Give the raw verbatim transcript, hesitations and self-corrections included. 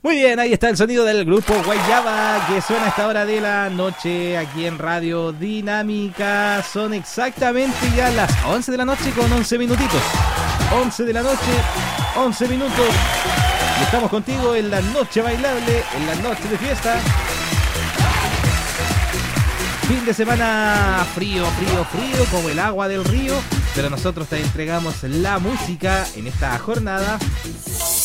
Muy bien, ahí está el sonido del grupo Guayaba que suena a esta hora de la noche aquí en Radio Dinámica. Son exactamente ya las once de la noche con once minutitos. once de la noche, once minutos. Y estamos contigo en la noche bailable, en la noche de fiesta. Fin de semana frío, frío, frío, como el agua del río. Pero nosotros te entregamos la música en esta jornada